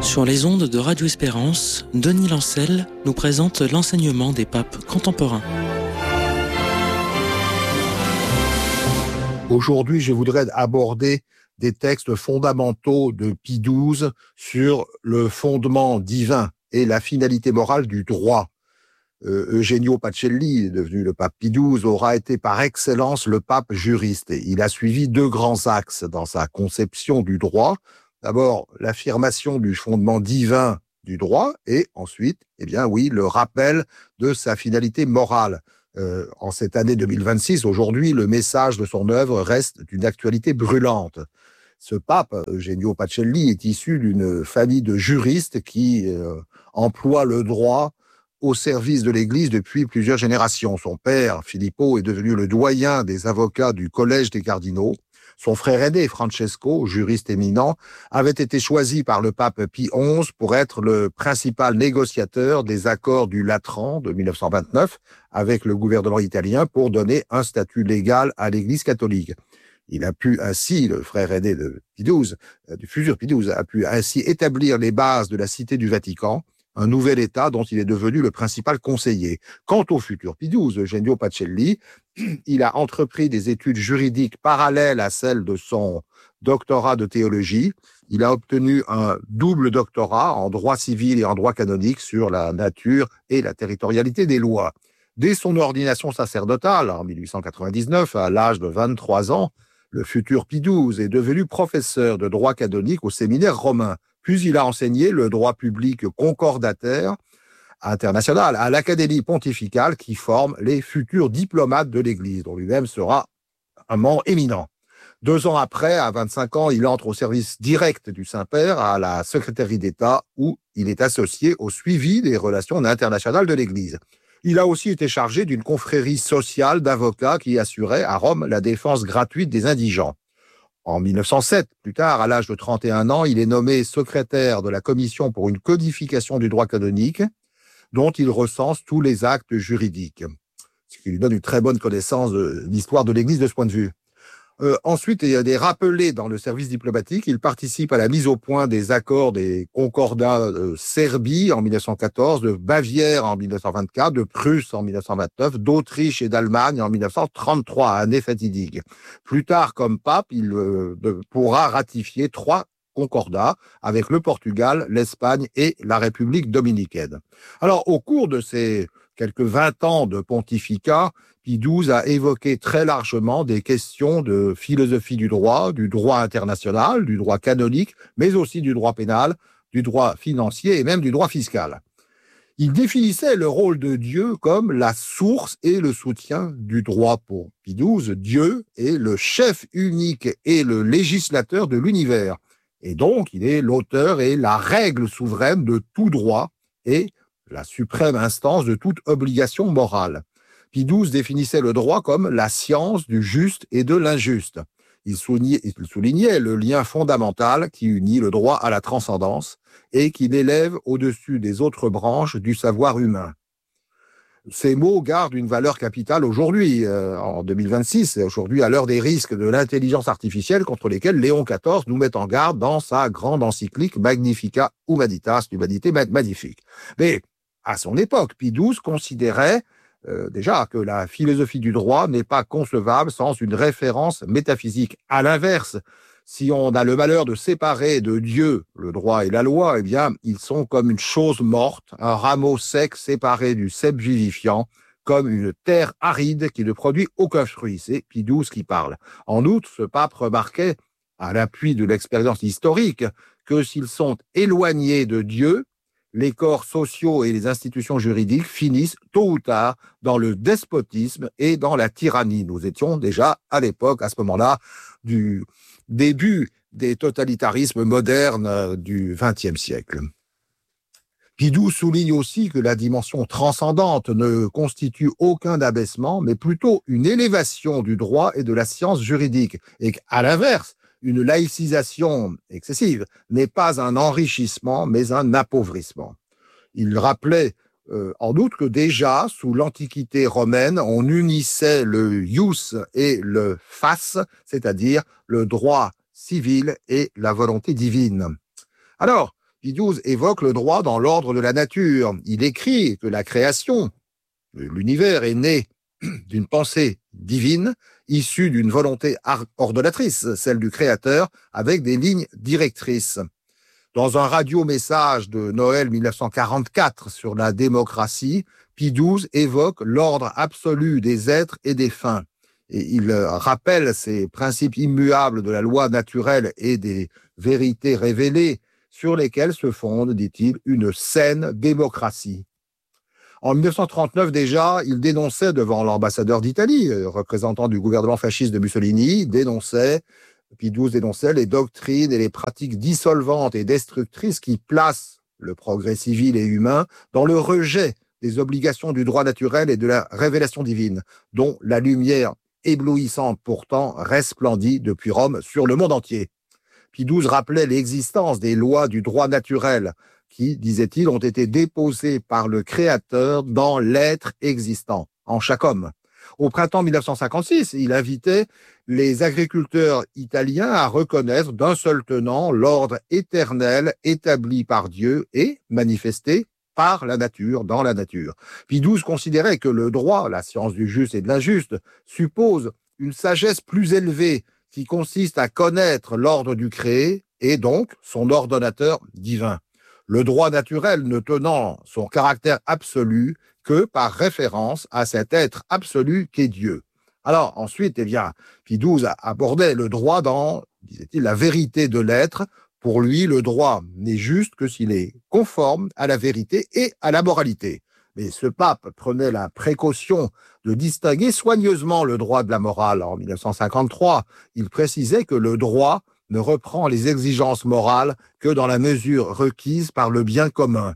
Sur les ondes de Radio Espérance, Denis Lancel nous présente l'enseignement des papes contemporains. Aujourd'hui, je voudrais aborder des textes fondamentaux de Pie XII sur le fondement divin et la finalité morale du droit. Eugenio Pacelli, devenu le pape Pie XII, aura été par excellence le pape juriste. Il a suivi deux grands axes dans sa conception du droit. D'abord, l'affirmation du fondement divin du droit et ensuite, le rappel de sa finalité morale. En cette année 2026, aujourd'hui, le message de son œuvre reste d'une actualité brûlante. Ce pape, Eugenio Pacelli, est issu d'une famille de juristes qui emploient le droit au service de l'Église depuis plusieurs générations. Son père, Filippo, est devenu le doyen des avocats du Collège des cardinaux. Son frère aîné, Francesco, juriste éminent, avait été choisi par le pape Pie XI pour être le principal négociateur des accords du Latran de 1929 avec le gouvernement italien pour donner un statut légal à l'Église catholique. Il a pu ainsi, le frère aîné de Pie XII, du futur Pie XII, a pu ainsi établir les bases de la Cité du Vatican, un nouvel État dont il est devenu le principal conseiller. Quant au futur Pie XII, Eugenio Pacelli, il a entrepris des études juridiques parallèles à celles de son doctorat de théologie. Il a obtenu un double doctorat en droit civil et en droit canonique sur la nature et la territorialité des lois. Dès son ordination sacerdotale, en 1899, à l'âge de 23 ans, le futur Pie XII est devenu professeur de droit canonique au séminaire romain. Puis il a enseigné le droit public concordataire international à l'Académie pontificale qui forme les futurs diplomates de l'Église, dont lui-même sera un membre éminent. 2 ans après, à 25 ans, il entre au service direct du Saint-Père à la secrétairie d'État où il est associé au suivi des relations internationales de l'Église. Il a aussi été chargé d'une confrérie sociale d'avocats qui assurait à Rome la défense gratuite des indigents. En 1907, plus tard, à l'âge de 31 ans, il est nommé secrétaire de la Commission pour une codification du droit canonique, dont il recense tous les actes juridiques, ce qui lui donne une très bonne connaissance de l'histoire de l'Église de ce point de vue. Ensuite, il y a des rappelés dans le service diplomatique. Il participe à la mise au point des accords des concordats de Serbie en 1914, de Bavière en 1924, de Prusse en 1929, d'Autriche et d'Allemagne en 1933, année fatidique. Plus tard, comme pape, il pourra ratifier 3 concordats avec le Portugal, l'Espagne et la République dominicaine. Alors, au cours de ces quelques 20 ans de pontificat, Pie XII a évoqué très largement des questions de philosophie du droit international, du droit canonique, mais aussi du droit pénal, du droit financier et même du droit fiscal. Il définissait le rôle de Dieu comme la source et le soutien du droit pour Pie XII. Dieu est le chef unique et le législateur de l'univers. Et donc, il est l'auteur et la règle souveraine de tout droit et la suprême instance de toute obligation morale. Pie XII définissait le droit comme la science du juste et de l'injuste. Il soulignait le lien fondamental qui unit le droit à la transcendance et qui l'élève au-dessus des autres branches du savoir humain. Ces mots gardent une valeur capitale aujourd'hui, en 2026, et aujourd'hui à l'heure des risques de l'intelligence artificielle contre lesquels Léon XIV nous met en garde dans sa grande encyclique Magnificat Humanitas, l'humanité magnifique. Mais à son époque, Pie XII considérait déjà que la philosophie du droit n'est pas concevable sans une référence métaphysique. À l'inverse, si on a le malheur de séparer de Dieu le droit et la loi, ils sont comme une chose morte, un rameau sec séparé du cep vivifiant, comme une terre aride qui ne produit aucun fruit. C'est Pie XII qui parle. En outre, ce pape remarquait, à l'appui de l'expérience historique, que s'ils sont éloignés de Dieu, les corps sociaux et les institutions juridiques finissent tôt ou tard dans le despotisme et dans la tyrannie. Nous étions déjà à l'époque, à ce moment-là, du début des totalitarismes modernes du XXe siècle. Pie XII souligne aussi que la dimension transcendante ne constitue aucun abaissement, mais plutôt une élévation du droit et de la science juridique, et qu'à l'inverse, une laïcisation excessive n'est pas un enrichissement, mais un appauvrissement. Il rappelait en outre que déjà, sous l'Antiquité romaine, on unissait le ius et le fas, c'est-à-dire le droit civil et la volonté divine. Alors, Pie XII évoque le droit dans l'ordre de la nature. Il écrit que la création, l'univers est né d'une pensée divine, issue d'une volonté ordonnatrice, celle du Créateur, avec des lignes directrices. Dans un radio-message de Noël 1944 sur la démocratie, Pie XII évoque l'ordre absolu des êtres et des fins. Et il rappelle ces principes immuables de la loi naturelle et des vérités révélées sur lesquelles se fonde, dit-il, une saine démocratie. En 1939 déjà, il dénonçait devant l'ambassadeur d'Italie, représentant du gouvernement fasciste de Mussolini, Pie XII dénonçait les doctrines et les pratiques dissolvantes et destructrices qui placent le progrès civil et humain dans le rejet des obligations du droit naturel et de la révélation divine, dont la lumière éblouissante pourtant resplendit depuis Rome sur le monde entier. Pie XII rappelait l'existence des lois du droit naturel qui, disait-il, ont été déposées par le Créateur dans l'être existant, en chaque homme. Au printemps 1956, il invitait les agriculteurs italiens à reconnaître d'un seul tenant l'ordre éternel établi par Dieu et manifesté par la nature, dans la nature. Pie XII considérait que le droit, la science du juste et de l'injuste, suppose une sagesse plus élevée qui consiste à connaître l'ordre du créé et donc son ordonnateur divin. Le droit naturel ne tenant son caractère absolu que par référence à cet être absolu qu'est Dieu. Alors ensuite, Pie XII abordait le droit dans, disait-il, la vérité de l'être. Pour lui, le droit n'est juste que s'il est conforme à la vérité et à la moralité. Mais ce pape prenait la précaution de distinguer soigneusement le droit de la morale. En 1953, il précisait que le droit ne reprend les exigences morales que dans la mesure requise par le bien commun.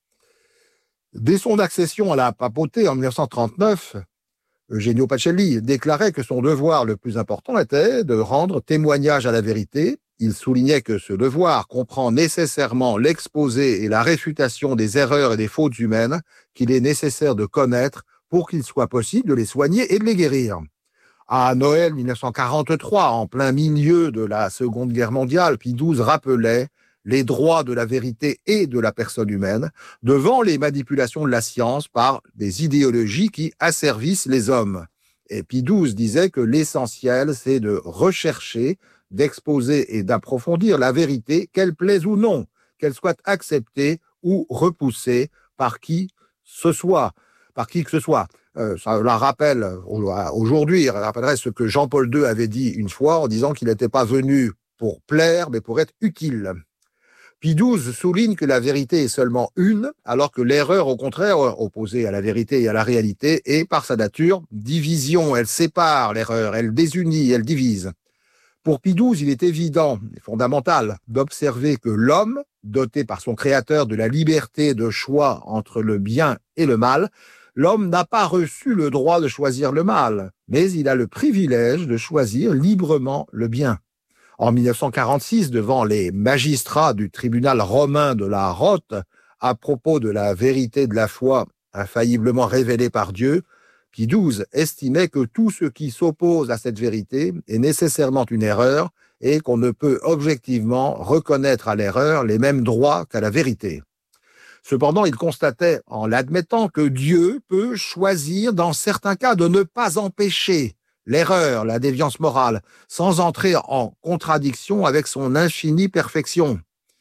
Dès son accession à la papauté en 1939, Eugenio Pacelli déclarait que son devoir le plus important était de rendre témoignage à la vérité. Il soulignait que ce devoir comprend nécessairement l'exposé et la réfutation des erreurs et des fautes humaines qu'il est nécessaire de connaître pour qu'il soit possible de les soigner et de les guérir. À Noël 1943, en plein milieu de la Seconde Guerre mondiale, Pie XII rappelait les droits de la vérité et de la personne humaine devant les manipulations de la science par des idéologies qui asservissent les hommes. Et Pie XII disait que l'essentiel, c'est de rechercher, d'exposer et d'approfondir la vérité, qu'elle plaise ou non, qu'elle soit acceptée ou repoussée par qui que ce soit. Ça la rappelle aujourd'hui, il rappellerait ce que Jean-Paul II avait dit une fois en disant qu'il n'était pas venu pour plaire, mais pour être utile. Pie XII souligne que la vérité est seulement une, alors que l'erreur, au contraire, opposée à la vérité et à la réalité, est par sa nature division. Elle sépare l'erreur, elle désunit, elle divise. Pour Pie XII, il est évident et fondamental d'observer que l'homme, doté par son Créateur de la liberté de choix entre le bien et le mal, l'homme n'a pas reçu le droit de choisir le mal, mais il a le privilège de choisir librement le bien. En 1946, devant les magistrats du tribunal romain de la Rote, à propos de la vérité de la foi infailliblement révélée par Dieu, Pie XII estimait que tout ce qui s'oppose à cette vérité est nécessairement une erreur et qu'on ne peut objectivement reconnaître à l'erreur les mêmes droits qu'à la vérité. Cependant, il constatait, en l'admettant, que Dieu peut choisir dans certains cas de ne pas empêcher l'erreur, la déviance morale, sans entrer en contradiction avec son infinie perfection.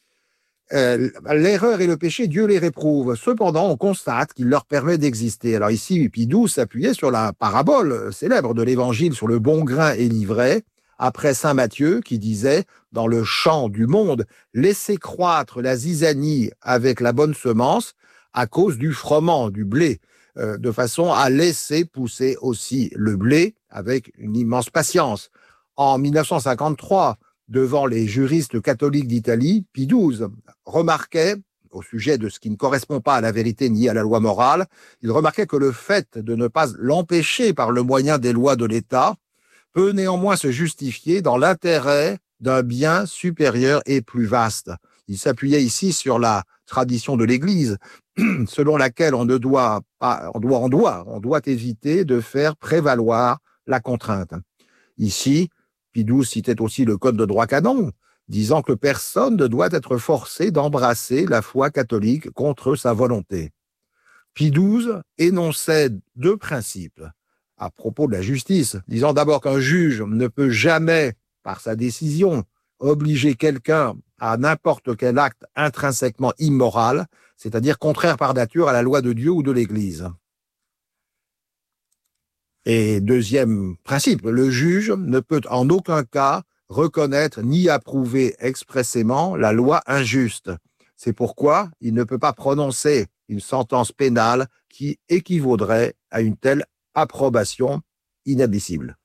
L'erreur et le péché, Dieu les réprouve. Cependant, on constate qu'il leur permet d'exister. Alors ici, Pie XII s'appuyait sur la parabole célèbre de l'Évangile sur le bon grain et l'ivraie, après saint Matthieu qui disait, dans le champ du monde, laissez croître la zizanie avec la bonne semence à cause du froment, du blé, de façon à laisser pousser aussi le blé avec une immense patience. En 1953, devant les juristes catholiques d'Italie, Pie XII remarquait, au sujet de ce qui ne correspond pas à la vérité ni à la loi morale, il remarquait que le fait de ne pas l'empêcher par le moyen des lois de l'État peut néanmoins se justifier dans l'intérêt d'un bien supérieur et plus vaste. Il s'appuyait ici sur la tradition de l'Église, selon laquelle on doit éviter de faire prévaloir la contrainte. Ici, Pie XII citait aussi le code de droit canon, disant que personne ne doit être forcé d'embrasser la foi catholique contre sa volonté. Pie XII énonçait 2 principes à propos de la justice, disant d'abord qu'un juge ne peut jamais, par sa décision, obliger quelqu'un à n'importe quel acte intrinsèquement immoral, c'est-à-dire contraire par nature à la loi de Dieu ou de l'Église. Et deuxième principe, le juge ne peut en aucun cas reconnaître ni approuver expressément la loi injuste. C'est pourquoi il ne peut pas prononcer une sentence pénale qui équivaudrait à une telle approbation inadmissible.